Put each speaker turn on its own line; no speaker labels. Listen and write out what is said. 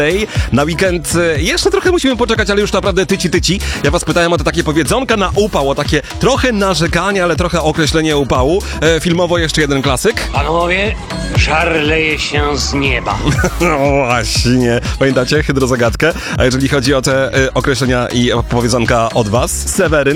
Na weekend jeszcze trochę musimy poczekać, ale już naprawdę tyci. Ja was pytałem o to takie powiedzonka na upał, o takie trochę narzekanie, ale trochę określenie upału. Filmowo jeszcze jeden klasyk.
Panowie, żar leje się z nieba.
No właśnie. Pamiętacie hydrozagadkę? A jeżeli chodzi o te określenia i powiedzonka od was, Seweryn.